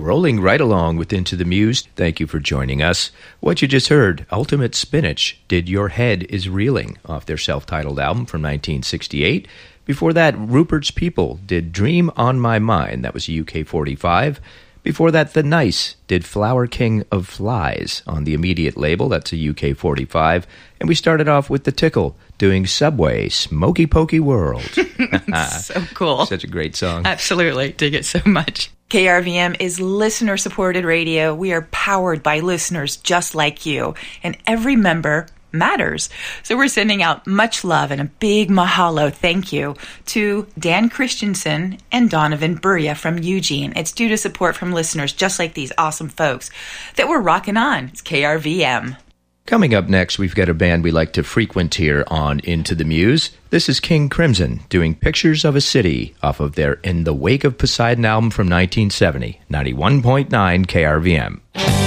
rolling right along with Into the Muse. Thank you for joining us. What you just heard, Ultimate Spinach, did Your Head Is Reeling, off their self-titled album from 1968. Before that, Rupert's People did Dream on My Mind. That was UK 45. Before that, The Nice did Flower King of Flies on the Immediate label. That's a UK 45. And we started off with The Tickle doing Subway, Smoky Pokey World. So cool. Such a great song. Absolutely. Dig it so much. KRVM is listener-supported radio. We are powered by listeners just like you. And every member matters. So we're sending out much love and a big mahalo thank you to Dan Christensen and Donovan Buria from Eugene. It's due to support from listeners just like these awesome folks that we're rocking on. It's KRVM. Coming up next, we've got a band we like to frequent here on Into the Muse. This is King Crimson doing Pictures of a City off of their In the Wake of Poseidon album from 1970, 91.9 KRVM.